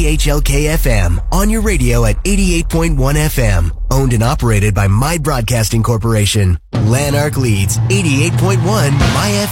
KHLK-FM on your radio at 88.1 FM. Owned and operated by My Broadcasting Corporation. Lanark leads 88.1 My FM.